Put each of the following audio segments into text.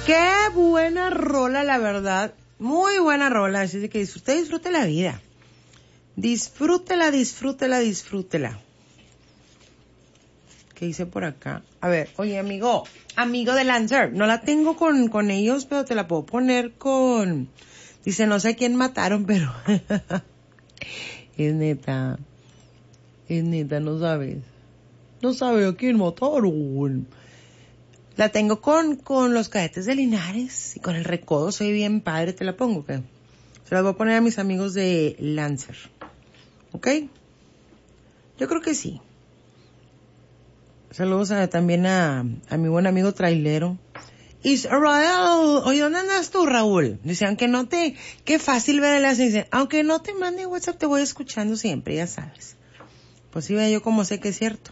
Qué buena rola, la verdad. Muy buena rola. Así que disfrute la vida. Disfrútela. ¿Qué hice por acá? A ver, oye, amigo de Lancer, no la tengo con ellos, pero te la puedo poner con... Dice, no sé quién mataron, pero... Es neta, no sabes. No sabe a quién mataron. La tengo con los Cadetes de Linares y con el Recodo, soy bien padre, te la pongo, ¿qué? Se la voy a poner a mis amigos de Lancer. ¿Ok? Yo creo que sí. Saludos también a mi buen amigo trailero. Israel, oye, ¿dónde andas tú, Raúl? Dice, qué fácil ver el enlace. Dice, aunque no te mande WhatsApp, te voy escuchando siempre, ya sabes. Pues sí, ve yo como sé que es cierto.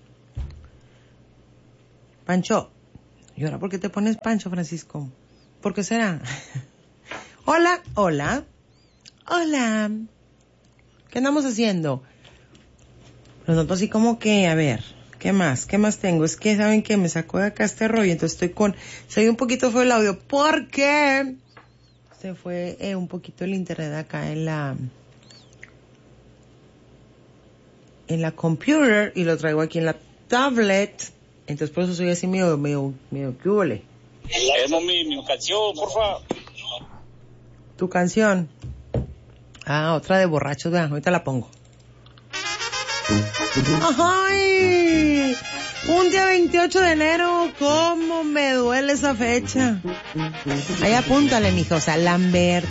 Pancho. ¿Y ahora por qué te pones Pancho, Francisco? ¿Por qué será? Hola. ¿Qué andamos haciendo? Nosotros así como que, a ver, ¿qué más tengo? Es que saben que me sacó de acá este rollo, entonces soy un poquito fue el audio, porque se fue un poquito el internet acá en la computer y lo traigo aquí en la tablet, entonces por eso soy así medio ¿qué huele? Mi canción, porfa. ¿Tu canción? Ah, otra de borrachos, vean, ahorita la pongo. ¡Ay! Un día 28 de enero, ¿cómo me duele esa fecha? Ahí apúntale, mijo, o sea, Lambert,